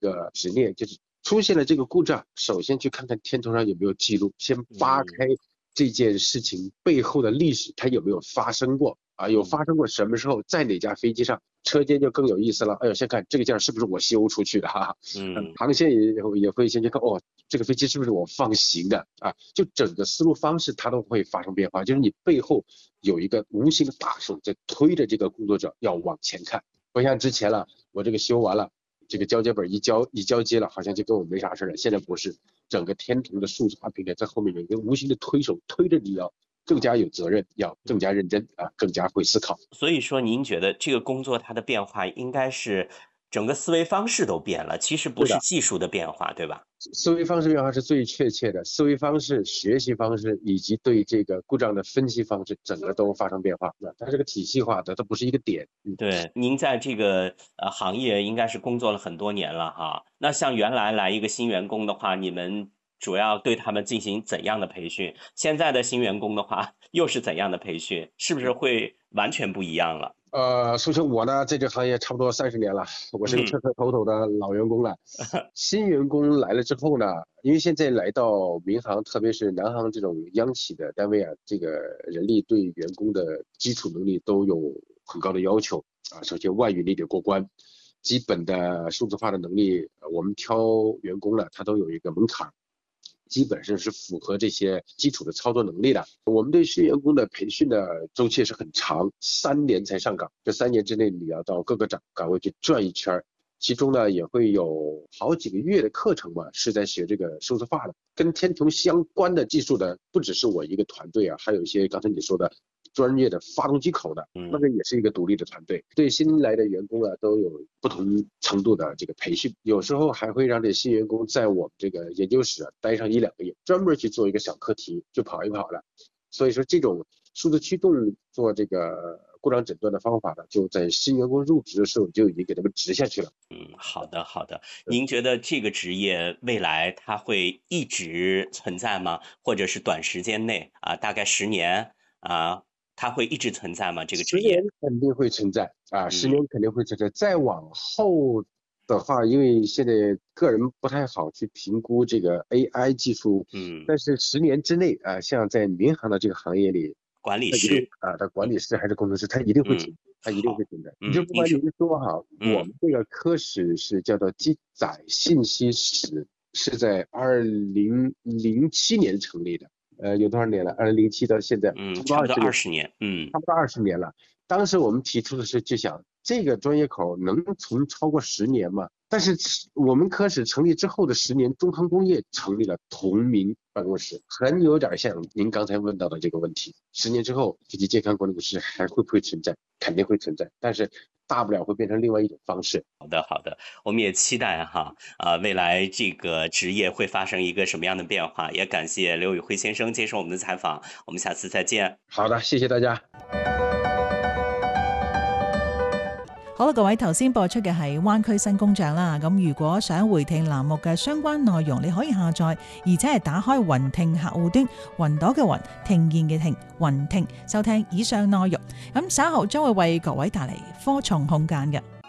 个执念，就是出现了这个故障，首先去看看天头上有没有记录，先扒开这件事情背后的历史，它有没有发生过啊？有发生过什么时候，在哪架飞机上？车间就更有意思了。哎呦，先看这个件是不是我修出去的哈？航线也会先去看哦，这个飞机是不是我放行的啊？就整个思路方式它都会发生变化，就是你背后有一个无形的大手在推着这个工作者要往前看，不像之前了，我这个修完了。这个交接本一交接了，好像就跟我没啥事了。现在不是，整个天图的数字化平台在后面有一个无形的推手，推着你要更加有责任，要更加认真啊，更加会思考。 所以说，您觉得这个工作它的变化应该是整个思维方式都变了，其实不是技术的变化，对吧？ 思维方式变化是最确切的，思维方式、学习方式以及对这个故障的分析方式，整个都发生变化。那它是个体系化的，它不是一个点。 对，您在这个行业应该是工作了很多年了哈。那像原来来一个新员工的话，你们主要对他们进行怎样的培训？现在的新员工的话，又是怎样的培训？是不是会完全不一样了？ 说起我呢，在这个行业差不多30年了，我是个彻彻头头的老员工了。新员工来了之后呢，因为现在来到民航，特别是南航这种央企的单位啊，这个人力对员工的基础能力都有很高的要求啊。首先外语你得过关，基本的数字化的能力，我们挑员工呢，他都有一个门槛。基本上是符合这些基础的操作能力的。我们对新员工的培训的周期是很长，3年才上岗。这3年之内，你要到各个岗位去转一圈，其中呢也会有好几个月的课程吧，是在学这个数字化的，跟天图相关的技术的，不只是我一个团队啊，还有一些刚才你说的专业的发动机口的，那个也是一个独立的团队。对新来的员工啊，都有不同程度的这个培训，有时候还会让这新员工在我们这个研究室待上1-2个月，专门去做一个小课题，就跑一跑了。所以说，这种数字驱动做这个故障诊断的方法呢，就在新员工入职的时候就已经给他们植下去了。 好的好的。您觉得这个职业未来它会一直存在吗？或者是短时间内啊，大概10年啊，它会一直存在吗？这个职 10年业？ 肯定会存在啊，10年肯定会存在。再往后的话，因为现在个人不太好去评估这个 AI 技术，但是10年之内啊，像在民航的这个行业里， 管理师他管理师还是工程师，他一定会存在，他一定会存在。就不瞒您说哈，我们这个科室是叫做机载信息室，是在2007年成立的。有多少年了？2007到现在， 差不多20年， 差不多20年了。当时我们提出的是，就想这个专业口能存超过10年吗？但是我们科室成立之后的10年，中航工业成立了同名办公室，很有点像您刚才问到的这个问题。10年之后，飞机健康管理室还会不会存在？肯定会存在，但是大不了会变成另外一种方式。 好的好的，我们也期待哈未来这个职业会发生一个什么样的变化。也感谢刘宇辉先生接受我们的采访，我们下次再见。 好的，謝謝大家。 好啦，各位，頭先播出嘅係灣區新工匠啦。咁如果想回聽欄目嘅相關內容，你可以下載，而且係打開雲聽客戶端，雲朵嘅雲，聽見嘅聽，雲聽收聽以上內容。咁稍後將會為各位帶嚟科創空間嘅。